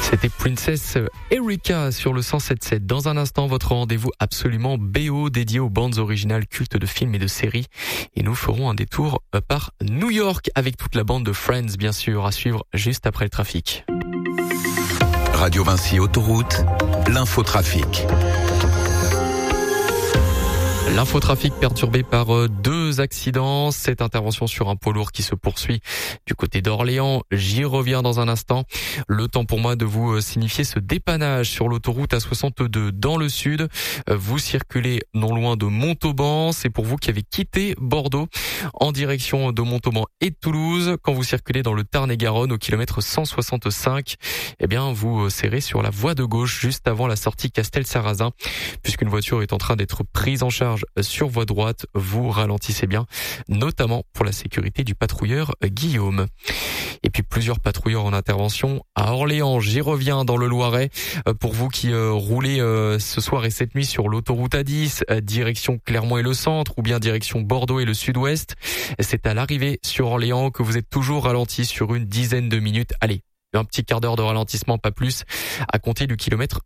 C'était Princess Erika sur le 107.7. Dans un instant, votre rendez-vous absolument BO dédié aux bandes originales cultes de films et de séries. Et nous ferons un détour par New York avec toute la bande de Friends, bien sûr, à suivre juste après le trafic. Radio Vinci Autoroute, l'infotrafic. L'infotrafic perturbé par deux accidents. Cette intervention sur un poids lourd qui se poursuit du côté d'Orléans. J'y reviens dans un instant. Le temps pour moi de vous signifier ce dépannage sur l'autoroute A62 dans le sud. Vous circulez non loin de Montauban. C'est pour vous qui avez quitté Bordeaux en direction de Montauban et de Toulouse. Quand vous circulez dans le Tarn-et-Garonne au kilomètre 165, eh bien, vous serrez sur la voie de gauche juste avant la sortie Castel-Sarrazin, puisqu'une voiture est en train d'être prise en charge sur voie droite. Vous ralentissez bien, notamment pour la sécurité du patrouilleur Guillaume. Et puis plusieurs patrouilleurs en intervention à Orléans. J'y reviens dans le Loiret. Pour vous qui roulez ce soir et cette nuit sur l'autoroute A10, direction Clermont et le centre, ou bien direction Bordeaux et le sud-ouest, c'est à l'arrivée sur Orléans que vous êtes toujours ralenti sur une dizaine de minutes. Allez, un petit quart d'heure de ralentissement, pas plus, à compter du kilomètre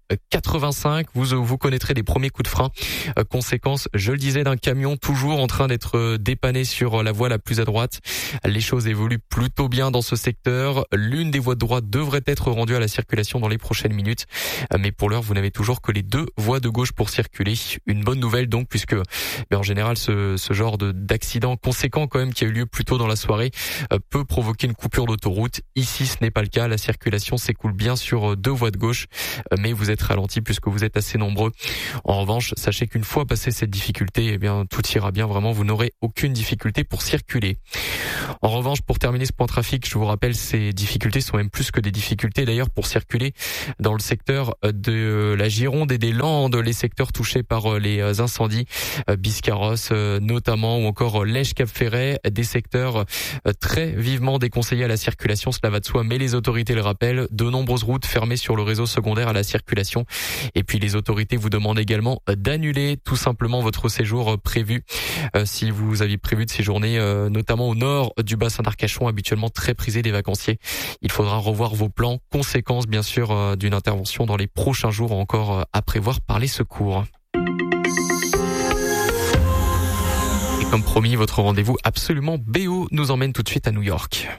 85. Vous connaîtrez des premiers coups de frein. Conséquence, je le disais, d'un camion toujours en train d'être dépanné sur la voie la plus à droite. Les choses évoluent plutôt bien dans ce secteur. L'une des voies de droite devrait être rendue à la circulation dans les prochaines minutes. Mais pour l'heure, vous n'avez toujours que les deux voies de gauche pour circuler. Une bonne nouvelle donc, puisque en général, ce genre d'accident conséquent quand même qui a eu lieu plus tôt dans la soirée peut provoquer une coupure d'autoroute. Ici, ce n'est pas le cas. La circulation s'écoule bien sur deux voies de gauche, mais vous êtes ralenti puisque vous êtes assez nombreux. En revanche, sachez qu'une fois passé cette difficulté, eh bien, tout ira bien. Vraiment, vous n'aurez aucune difficulté pour circuler. En revanche, pour terminer ce point trafic, je vous rappelle, ces difficultés sont même plus que des difficultés d'ailleurs pour circuler dans le secteur de la Gironde et des Landes, les secteurs touchés par les incendies, Biscarrosse notamment, ou encore Lège-Cap-Ferret, des secteurs très vivement déconseillés à la circulation, cela va de soi, mais les autorités le rappellent, de nombreuses routes fermées sur le réseau secondaire à la circulation. Et puis les autorités vous demandent également d'annuler tout simplement votre séjour prévu. Si vous aviez prévu de séjourner notamment au nord du bassin d'Arcachon, habituellement très prisé des vacanciers, il faudra revoir vos plans. Conséquence bien sûr d'une intervention dans les prochains jours encore à prévoir par les secours. Et comme promis, votre rendez-vous absolument BO nous emmène tout de suite à New York.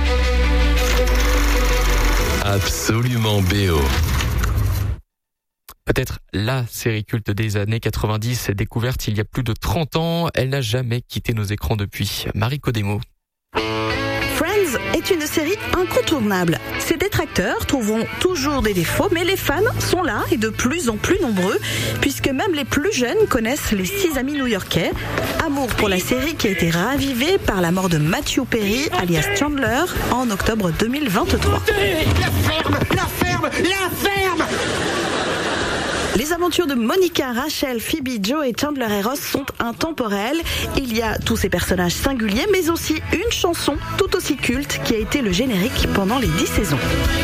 Absolument BO. Peut-être la série culte des années 90, découverte il y a plus de 30 ans. Elle n'a jamais quitté nos écrans depuis. Marie Codemo. Friends est une série incontournable. Ses détracteurs trouveront toujours des défauts, mais les fans sont là et de plus en plus nombreux, puisque même les plus jeunes connaissent les 6 amis new-yorkais. Amour pour la série qui a été ravivée par la mort de Matthew Perry, alias Chandler, en octobre 2023. La ferme. Les aventures de Monica, Rachel, Phoebe, Joe et Chandler et Ross sont intemporelles. Il y a tous ces personnages singuliers, mais aussi une chanson tout aussi culte qui a été le générique pendant les 10 saisons.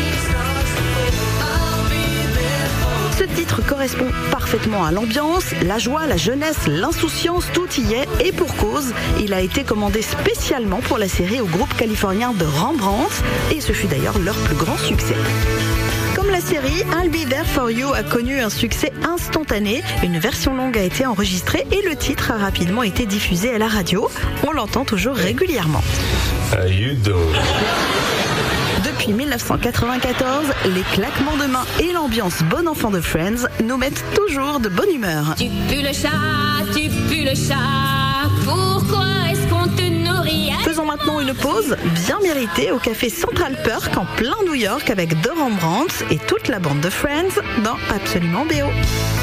Ce titre correspond parfaitement à l'ambiance, la joie, la jeunesse, l'insouciance, tout y est, et pour cause. Il a été commandé spécialement pour la série au groupe californien de Rembrandt, et ce fut d'ailleurs leur plus grand succès. Comme la série, I'll Be There For You a connu un succès instantané. Une version longue a été enregistrée et le titre a rapidement été diffusé à la radio. On l'entend toujours régulièrement. Depuis 1994, les claquements de mains et l'ambiance bon enfant de Friends nous mettent toujours de bonne humeur. Tu pues le chat, pourquoi est-ce qu'on te nourrit? Faisons maintenant une pause bien méritée au café Central Perk en plein New York avec The Rembrandts et toute la bande de Friends dans Absolument BO.